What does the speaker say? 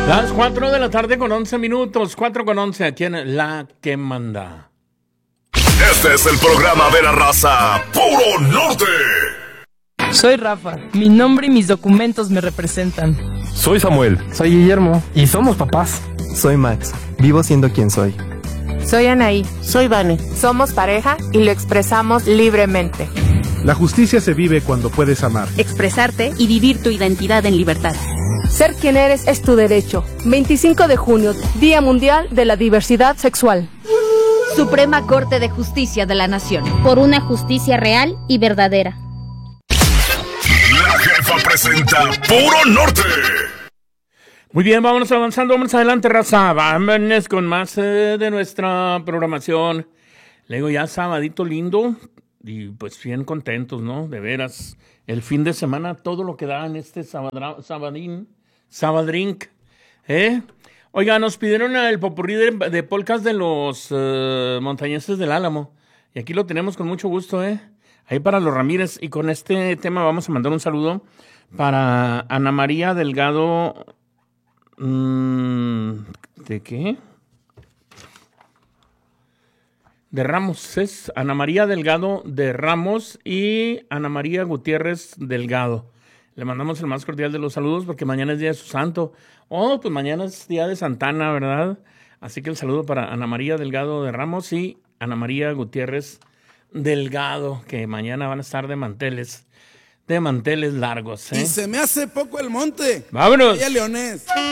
Las 4 de la tarde con 11 minutos, 4 con 11, aquí en La Que Manda. Este es el programa de la raza Puro Norte. Soy Rafa, mi nombre y mis documentos me representan. Soy Samuel. Soy Guillermo y somos papás. Soy Max, vivo siendo quien soy. Soy Anaí. Soy Vane. Somos pareja y lo expresamos libremente. La justicia se vive cuando puedes amar, expresarte y vivir tu identidad en libertad. Ser quien eres es tu derecho. 25 de junio, Día Mundial de la Diversidad Sexual. Suprema Corte de Justicia de la Nación. Por una justicia real y verdadera. La Jefa presenta Puro Norte. Muy bien, vámonos avanzando, vamos adelante, raza. Vámonos con más de nuestra programación. Luego ya sabadito lindo y pues bien contentos, ¿no? De veras, el fin de semana, todo lo que da en este sabadrink, ¿eh? Oiga, nos pidieron el popurrí de polcas de los montañeses del Álamo. Y aquí lo tenemos con mucho gusto, ¿eh? Ahí para los Ramírez. Y con este tema vamos a mandar un saludo para Ana María Delgado. ¿De qué? De Ramos. Es Ana María Delgado de Ramos y Ana María Gutiérrez Delgado. Le mandamos el más cordial de los saludos porque mañana es día de su santo. Oh, pues mañana es día de Santana, ¿verdad? Así que el saludo para Ana María Delgado de Ramos y Ana María Gutiérrez Delgado, que mañana van a estar de manteles largos, ¿eh? Y se me hace poco el monte. ¡Vámonos! Leones.